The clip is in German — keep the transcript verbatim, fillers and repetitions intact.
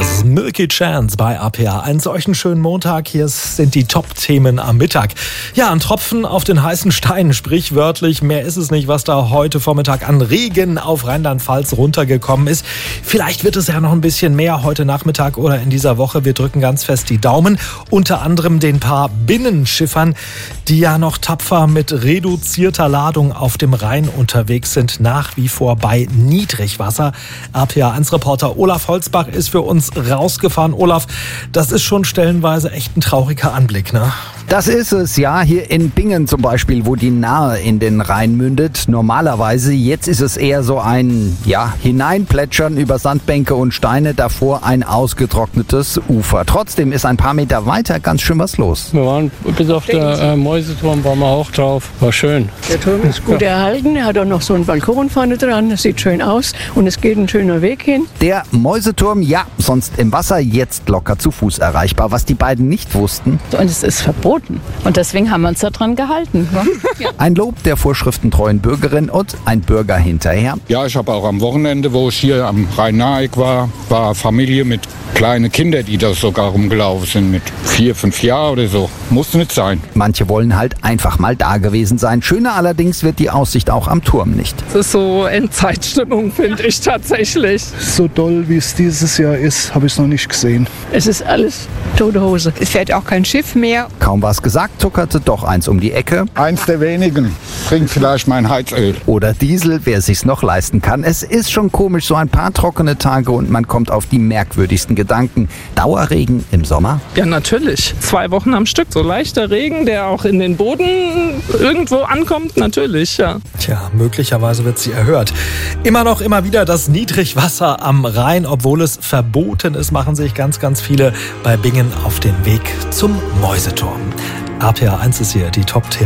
Das ist Milky Chance bei A P A. Einen solchen schönen Montag. Hier sind die Top-Themen am Mittag. Ja, ein Tropfen auf den heißen Stein, sprichwörtlich. Mehr ist es nicht, was da heute Vormittag an Regen auf Rheinland-Pfalz runtergekommen ist. Vielleicht wird es ja noch ein bisschen mehr heute Nachmittag oder in dieser Woche. Wir drücken ganz fest die Daumen. Unter anderem den paar Binnenschiffern, die ja noch tapfer mit reduzierter Ladung auf dem Rhein unterwegs sind. Nach wie vor bei Niedrigwasser. A P A eins Reporter Olaf Holzbach ist für uns rausgefahren. Olaf, das ist schon stellenweise echt ein trauriger Anblick, ne? Das ist es, ja. Hier in Bingen zum Beispiel, wo die Nahe in den Rhein mündet. Normalerweise, jetzt ist es eher so ein, ja, Hineinplätschern über Sandbänke und Steine, davor ein ausgetrocknetes Ufer. Trotzdem ist ein paar Meter weiter ganz schön was los. Wir waren bis auf der äh, Mäuseturm, waren wir auch drauf. War schön. Der Turm ist gut erhalten, er hat auch noch so einen Balkon vorne dran, das sieht schön aus und es geht ein schöner Weg hin. Der Mäuseturm, ja, sonst im Wasser, jetzt locker zu Fuß erreichbar. Was die beiden nicht wussten. Und es ist verboten. Und deswegen haben wir uns daran gehalten. Ne? Ja. Ein Lob der vorschriftentreuen Bürgerin und ein Bürger hinterher. Ja, ich habe auch am Wochenende, wo ich hier am Rhein-Naheck war, war Familie mit kleinen Kindern, die da sogar rumgelaufen sind, mit vier, fünf Jahren oder so. Muss nicht sein. Manche wollen halt einfach mal da gewesen sein. Schöner allerdings wird die Aussicht auch am Turm nicht. Das ist so Endzeitstimmung, finde ich tatsächlich. So doll, wie es dieses Jahr ist, habe ich es noch nicht gesehen. Es ist alles tote Hose. Es fährt auch kein Schiff mehr. Kaum was gesagt, zuckerte doch eins um die Ecke. Eins der wenigen. Trinkt vielleicht mein Heizöl. Oder Diesel, wer sich's noch leisten kann. Es ist schon komisch, so ein paar trockene Tage und man kommt auf die merkwürdigsten Gedanken. Dauerregen im Sommer? Ja, natürlich. Zwei Wochen am Stück. So leichter Regen, der auch in den Boden irgendwo ankommt, natürlich, ja. Tja, möglicherweise wird sie erhört. Immer noch, immer wieder das Niedrigwasser am Rhein, obwohl es verboten ist, machen sich ganz, ganz viele bei Bingen auf den Weg zum Mäuseturm. A P A eins ist hier die Top-Themen.